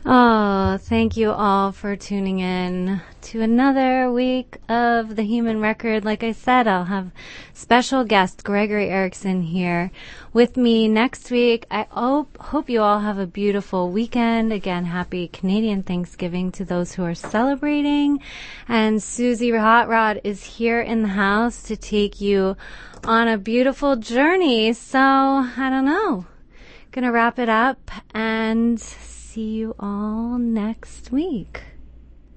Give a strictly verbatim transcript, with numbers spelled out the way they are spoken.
Oh, thank you all for tuning in to another week of The Human Record. Like I said, I'll have special guest Gregory Erickson here with me next week. I hope, hope you all have a beautiful weekend. Again, happy Canadian Thanksgiving to those who are celebrating. And Susie Hot Rod is here in the house to take you on a beautiful journey. So, I don't know. Gonna wrap it up and see you all next week.